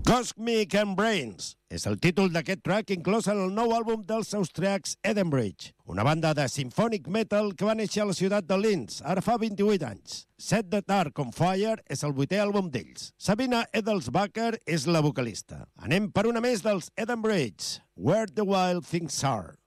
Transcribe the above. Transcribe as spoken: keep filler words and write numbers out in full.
Cosmic and Brains és el títol d'aquest track inclòs en el nou àlbum dels austríacs Edenbridge, una banda de symphonic metal que va néixer a la ciutat de Linz, ara fa vint-i-vuit anys. Set the Dark on Fire és el vuitè àlbum d'ells. Sabina Edelsbacher és la vocalista. Anem per una més dels Edenbridge, Where the Wild Things Are.